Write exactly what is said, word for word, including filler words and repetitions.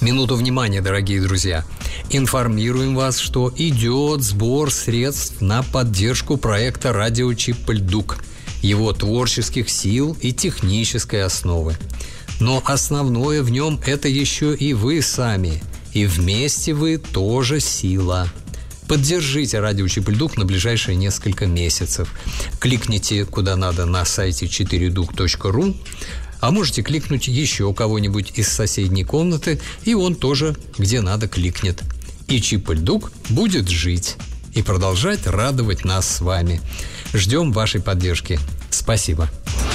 Минуту внимания, дорогие друзья. Информируем вас, что идет сбор средств на поддержку проекта «Радио Чип-Льдук», его творческих сил и технической основы. Но основное в нем – это еще и вы сами. И вместе вы тоже сила. Поддержите радио Чип-Льдук на ближайшие несколько месяцев. Кликните куда надо на сайте четыре дук точка ру, а можете кликнуть еще кого-нибудь из соседней комнаты, и он тоже где надо кликнет. И Чип-Льдук будет жить и продолжать радовать нас с вами. Ждем вашей поддержки. Спасибо.